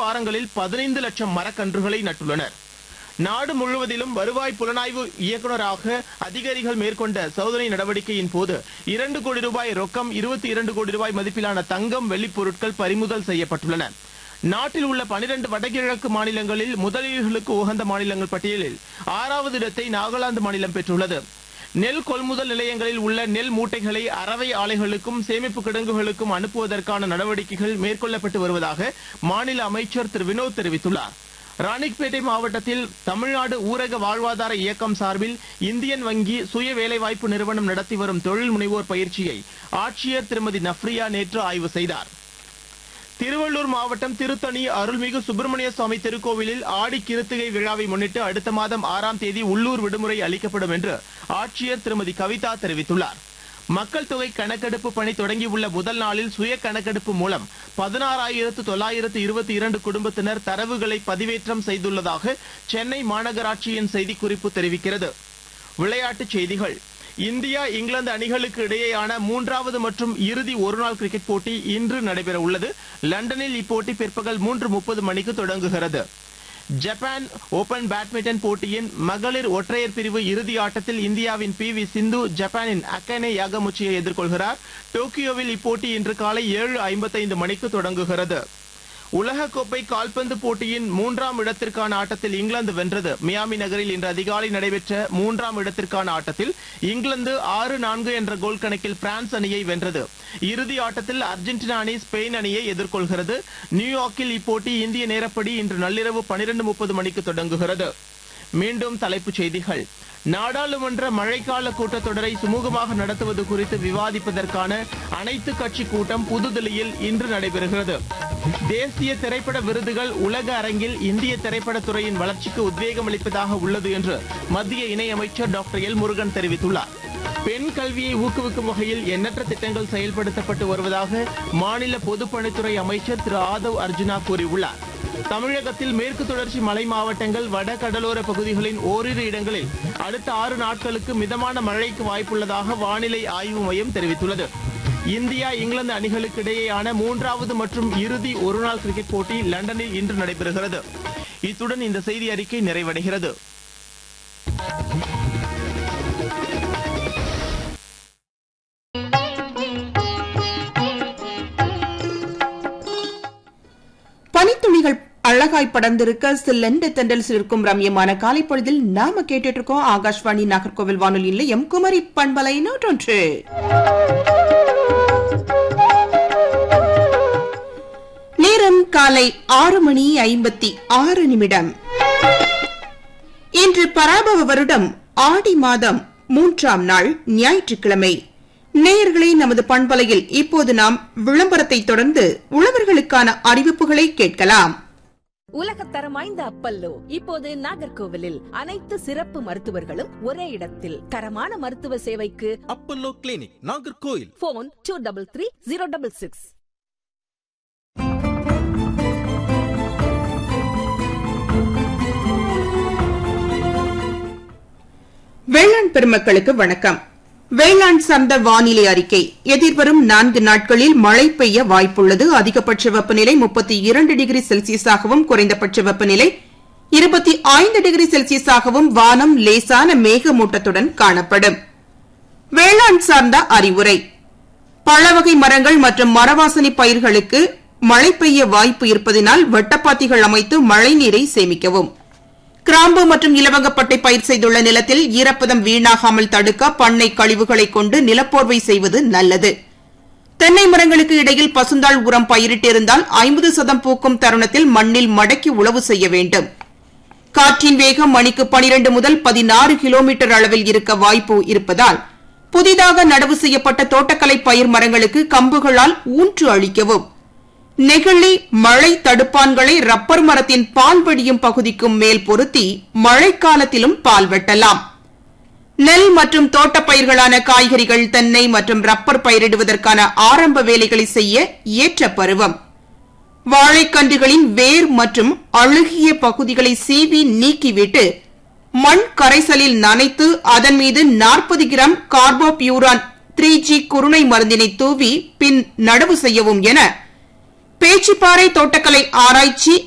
வாரங்களில் 15 லட்சம் மரக்கன்றுகளை நட்டுள்ளனர். நாடு முழுவதிலும் வருவாய் புலனாய்வு இயக்குநராக அதிகாரிகள் மேற்கொண்ட சோதனை நடவடிக்கையின் போது 2 கோடி ரூபாய் ரொக்கம், 22 கோடி ரூபாய் மதிப்பிலான தங்கம், வெள்ளிப் பொருட்கள் பறிமுதல் செய்யப்பட்டுள்ளன. நாட்டில் உள்ள 12 வடகிழக்கு மாநிலங்களில் முதலீடுகளுக்கு உகந்த மாநிலங்கள் பட்டியலில் 6வது இடத்தை நாகாலாந்து மாநிலம் பெற்றுள்ளது. நெல் கொள்முதல் நிலையங்களில் உள்ள நெல் மூட்டைகளை அரவை ஆலைகளுக்கும் சேமிப்பு கிடங்குகளுக்கும் அனுப்புவதற்கான நடவடிக்கைகள் மேற்கொள்ளப்பட்டு வருவதாக மாநில அமைச்சர் திரு வினோத் தெரிவித்துள்ளார். ராணிப்பேட்டை மாவட்டத்தில் தமிழ்நாடு ஊரக வாழ்வாதார இயக்கம் சார்பில் இந்தியன் வங்கி சுய வேலைவாய்ப்பு நிறுவனம் நடத்தி வரும் தொழில் முனைவோர் பயிற்சியை ஆட்சியர் திருமதி நஃப்ரியா நேற்று ஆய்வு செய்தார். திருவள்ளூர் மாவட்டம் திருத்தணி அருள்மிகு சுப்பிரமணிய சுவாமி திருக்கோவிலில் ஆடி கிருத்திகை விழாவை முன்னிட்டு அடுத்த மாதம் 6ஆம் தேதி உள்ளூர் விடுமுறை அளிக்கப்படும் என்று ஆட்சியர் திருமதி கவிதா தெரிவித்துள்ளார். மக்கள் தொகை கணக்கெடுப்பு பணி தொடங்கியுள்ள முதல் நாளில் சுய கணக்கெடுப்பு மூலம் 16,922 குடும்பத்தினர் தரவுகளை பதிவேற்றம் செய்துள்ளதாக சென்னை மாநகராட்சியின் செய்திக்குறிப்பு தெரிவிக்கிறது. விளையாட்டுச் செய்திகள். இந்தியா இங்கிலாந்து அணிகளுக்கு இடையேயான 3வது மற்றும் இறுதி ஒருநாள் கிரிக்கெட் போட்டி இன்று நடைபெற உள்ளது. லண்டனில் இப்போட்டி பிற்பகல் 3:30 மணிக்கு தொடங்குகிறது. ஜப்பான் ஓபன் பேட்மிண்டன் போட்டியின் மகளிர் ஒற்றையர் பிரிவு இறுதி ஆட்டத்தில் இந்தியாவின் PV சிந்து ஜப்பானின் அகானே யாகமுச்சியை எதிர்கொள்கிறார். டோக்கியோவில் இப்போட்டி இன்று காலை 7:55 மணிக்கு தொடங்குகிறது. உலகக்கோப்பை கால்பந்து போட்டியின் 3ஆம் இடத்திற்கான ஆட்டத்தில் இங்கிலாந்து வென்றது. மியாமி நகரில் இன்று அதிகாலை நடைபெற்ற 3ஆம் இடத்திற்கான ஆட்டத்தில் இங்கிலாந்து 6-4 என்ற கோல் கணக்கில் பிரான்ஸ் அணியை வென்றது. இறுதி ஆட்டத்தில் அர்ஜென்டினா அணி ஸ்பெயின் அணியை எதிர்கொள்கிறது. நியூயார்க்கில் இப்போட்டி இந்திய நேரப்படி இன்று நள்ளிரவு 12:30 மணிக்கு தொடங்குகிறது. மீண்டும் தலைப்புச் செய்திகள். நாடாளுமன்ற மழைக்கால கூட்டத்தொடரை சுமூகமாக நடத்துவது குறித்து விவாதிப்பதற்கான அனைத்து கட்சி கூட்டம் புதுதில்லியில் இன்று நடைபெறுகிறது. தேசிய திரைப்பட விருதுகள் உலக அரங்கில் இந்திய திரைப்படத்துறையின் வளர்ச்சிக்கு உத்வேகம் அளிப்பதாக உள்ளது என்று மத்திய இணையமைச்சர் டாக்டர் எல் முருகன் தெரிவித்துள்ளார். பெண் கல்வியை ஊக்குவிக்கும் வகையில் எண்ணற்ற திட்டங்கள் செயல்படுத்தப்பட்டு வருவதாக மாநில பொதுப்பணித்துறை அமைச்சர் திரு ஆதவ் அர்ஜுனா கூறியுள்ளார். தமிழகத்தில் மேற்கு தொடர்ச்சி மலை மாவட்டங்கள், வட கடலோர பகுதிகளின் ஓரிரு இடங்களில் அடுத்த 6 நாட்களுக்கு மிதமான மழைக்கு வாய்ப்புள்ளதாக வானிலை ஆய்வு மையம் தெரிவித்துள்ளது. இந்தியா இங்கிலாந்து அணிகளுக்கு இடையேயான 3வது மற்றும் இறுதி ஒருநாள் கிரிக்கெட் போட்டி லண்டனில் இன்று நடைபெறுகிறது. இத்துடன் இந்த செய்தி அறிக்கை நிறைவடைகிறது. பனித்துளிகள் அழகாய் படர்ந்திருக்க சில்லென்ற தென்றல் சிலிர்க்கும் ரம்யமான காலை பொழுதில் நாம கேட்டுட்டு இருக்கோம் ஆகாஷ்வாணி நாகர்கோவில் வானொலி நிலையம் குமரி பண்பலை 101. நேரம் காலை 6:56. இன்று பராபவ வருடம் ஆடி மாதம் 3ஆம் நாள் ஞாயிற்றுக்கிழமை. நேயர்களே, நமது பண்பலையில் இப்போது நாம் விளம்பரத்தை தொடர்ந்து உழவர்களுக்கான அறிவிப்புகளை கேட்கலாம். உலகத்தரம் வாய்ந்த அப்பல்லோ இப்போது நாகர்கோவிலில் அனைத்து சிறப்பு மருத்துவர்களும் ஒரே இடத்தில். தரமான மருத்துவ சேவைக்கு அப்பல்லோ கிளினிக், நாகர்கோவில். போன் 233066. வேளாண் பெருமக்களுக்கு வணக்கம். வேளாண் சார்ந்த வானிலை அறிக்கை. எதிர்வரும் 4 நாட்களில் மழை பெய்ய வாய்ப்புள்ளது. அதிகபட்ச வெப்பநிலை 32 டிகிரி செல்சியஸாகவும் குறைந்தபட்ச வெப்பநிலை 25 டிகிரி செல்சியஸாகவும் வானம் லேசான மேகமூட்டத்துடன் காணப்படும். வேளாண் சார்ந்த அறிவுரை. பழவகை மரங்கள் மற்றும் மரவாசனை பயிர்களுக்கு மழை பெய்ய வாய்ப்பு இருப்பதனால் வட்டப்பாத்திகள் அமைத்து மழை நீரை சேமிக்கவும். கிராம்பு மற்றும் இலவங்கப்பட்டை பயிர் செய்துள்ள நிலத்தில் ஈரப்பதம் வீணாகாமல் தடுக்க பண்ணை கழிவுகளை கொண்டு நிலப்போர்வை செய்வது நல்லது. தென்னை மரங்களுக்கு இடையில் பசுந்தாள் உரம் பயிரிட்டிருந்தால் 50% பூக்கும் தருணத்தில் மண்ணில் மடக்கி உழவு செய்ய வேண்டும். காற்றின் வேகம் மணிக்கு 12 முதல் 16 கிலோமீட்டர் அளவில் இருக்க வாய்ப்பு இருப்பதால் புதிதாக நடவு செய்யப்பட்ட தோட்டக்கலை பயிர் மரங்களுக்கு கம்புகளால் ஊன்று அளிக்கவும். நெகிழி மழை தடுப்பான்களை ரப்பர் மரத்தின் பால் வடியும் பகுதிக்கும் மேல் பொருத்தி மழைக்காலத்திலும் பால் வெட்டலாம். நெல் மற்றும் தோட்டப்பயிர்களான காய்கறிகள், தென்னை மற்றும் ரப்பர் பயிரிடுவதற்கான ஆரம்ப வேலைகளை செய்ய ஏற்ற பருவம். வாழைக்கன்றுகளின் வேர் மற்றும் அழுகிய பகுதிகளை சீவி நீக்கிவிட்டு மண் கரைசலில் நனைத்து அதன் மீது 40 கிராம் கார்போபியூரான் 3G குருணை மருந்தினை தூவி பின் நடவு செய்யவும் என பேச்சிப்பாறை தோட்டக்கலை ஆராய்ச்சி